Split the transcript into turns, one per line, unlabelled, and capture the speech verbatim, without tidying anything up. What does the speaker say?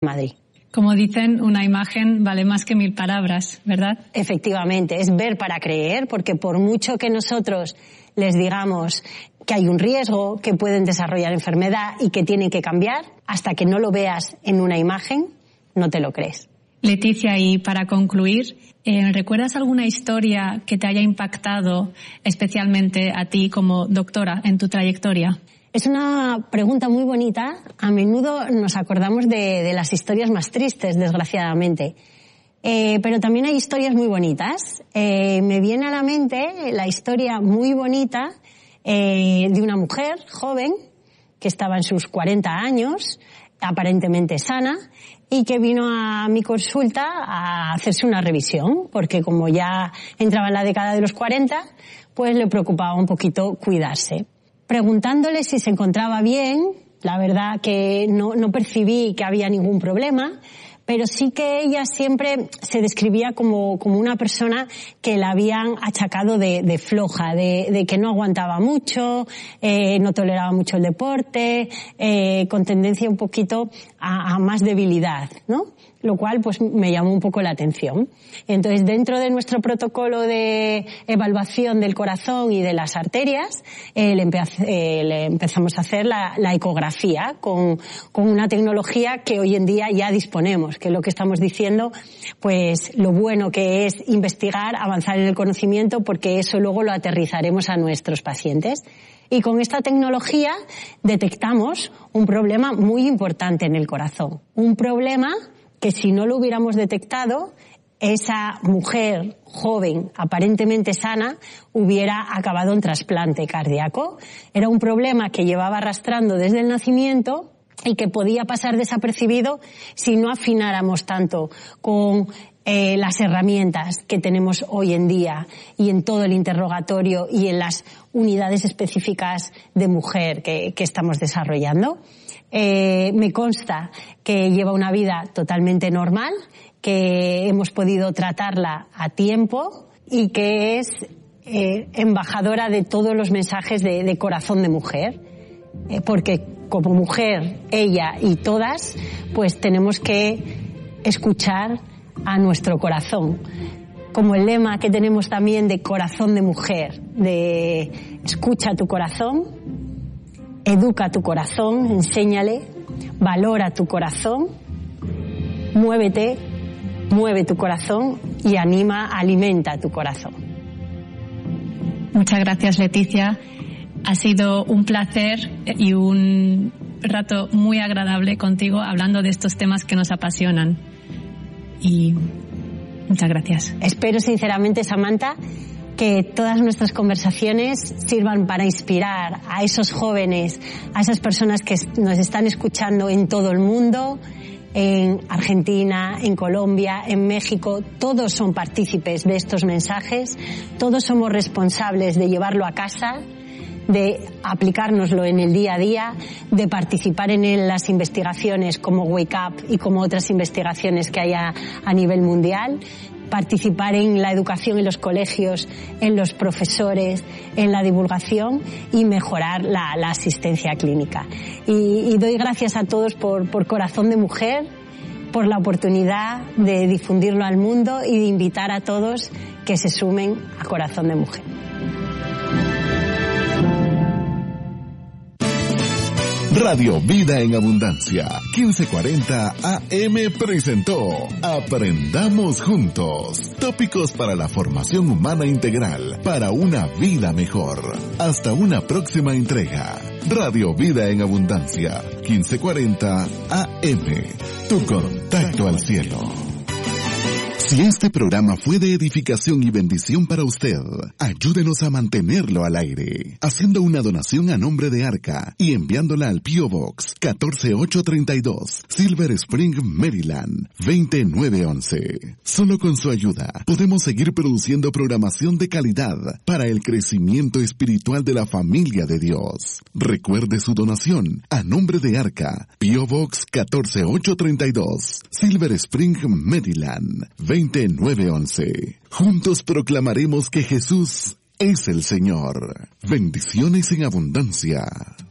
Madrid.
Como dicen, una imagen vale más que mil palabras, ¿verdad?
Efectivamente, es ver para creer, porque por mucho que nosotros les digamos que hay un riesgo, que pueden desarrollar enfermedad y que tienen que cambiar, hasta que no lo veas en una imagen, no te lo crees.
Leticia, y para concluir, eh, ¿recuerdas alguna historia que te haya impactado especialmente a ti como doctora en tu trayectoria?
Es una pregunta muy bonita. A menudo nos acordamos de, de las historias más tristes, desgraciadamente. Eh, pero también hay historias muy bonitas. Eh, me viene a la mente la historia muy bonita eh, de una mujer joven que estaba en sus cuarenta años, aparentemente sana, y que vino a mi consulta a hacerse una revisión, porque como ya entraba en la década de los cuarenta, pues le preocupaba un poquito cuidarse. Preguntándole si se encontraba bien, la verdad que no, no percibí que había ningún problema, pero sí que ella siempre se describía como, como una persona que la habían achacado de, de floja, de, de que no aguantaba mucho, eh, no toleraba mucho el deporte, eh, con tendencia un poquito a, a más debilidad, ¿no? Lo cual pues me llamó un poco la atención. Entonces, dentro de nuestro protocolo de evaluación del corazón y de las arterias, eh, le, empe eh, le empezamos a hacer la, la ecografía con, con una tecnología que hoy en día ya disponemos, que es lo que estamos diciendo, pues lo bueno que es investigar, avanzar en el conocimiento, porque eso luego lo aterrizaremos a nuestros pacientes. Y con esta tecnología detectamos un problema muy importante en el corazón. Un problema que si no lo hubiéramos detectado, esa mujer joven, aparentemente sana, hubiera acabado en trasplante cardíaco. Era un problema que llevaba arrastrando desde el nacimiento y que podía pasar desapercibido si no afináramos tanto con eh, las herramientas que tenemos hoy en día y en todo el interrogatorio y en las unidades específicas de mujer que, que estamos desarrollando. Eh, me consta que lleva una vida totalmente normal, que hemos podido tratarla a tiempo y que es eh, embajadora de todos los mensajes de, de corazón de mujer, eh, porque como mujer, ella y todas, pues tenemos que escuchar a nuestro corazón. Como el lema que tenemos también de corazón de mujer, de escucha tu corazón, educa tu corazón, enséñale, valora tu corazón, muévete, mueve tu corazón y anima, alimenta tu corazón.
Muchas gracias, Leticia. Ha sido un placer y un rato muy agradable contigo hablando de estos temas que nos apasionan. Y muchas gracias.
Espero sinceramente, Samantha, que todas nuestras conversaciones sirvan para inspirar a esos jóvenes, a esas personas que nos están escuchando en todo el mundo, en Argentina, en Colombia, en México. Todos son partícipes de estos mensajes, todos somos responsables de llevarlo a casa, de aplicárnoslo en el día a día, de participar en las investigaciones como Wake Up y como otras investigaciones que hay a, a nivel mundial, participar en la educación en los colegios, en los profesores, en la divulgación y mejorar la, la asistencia clínica. Y, y doy gracias a todos por, por Corazón de Mujer, por la oportunidad de difundirlo al mundo y de invitar a todos que se sumen a Corazón de Mujer.
Radio Vida en Abundancia, quince cuarenta A M presentó Aprendamos Juntos. Tópicos para la formación humana integral, para una vida mejor. Hasta una próxima entrega. Radio Vida en Abundancia, quince cuarenta A M. Tu contacto al cielo. Si este programa fue de edificación y bendición para usted, ayúdenos a mantenerlo al aire, haciendo una donación a nombre de Arca y enviándola al P O Box catorce mil ochocientos treinta y dos, Silver Spring, Maryland, veinte mil novecientos once. Solo con su ayuda podemos seguir produciendo programación de calidad para el crecimiento espiritual de la familia de Dios. Recuerde su donación a nombre de Arca, P O Box catorce mil ochocientos treinta y dos, Silver Spring, Maryland, veinte mil novecientos once. Juntos proclamaremos que Jesús es el Señor. Bendiciones en abundancia.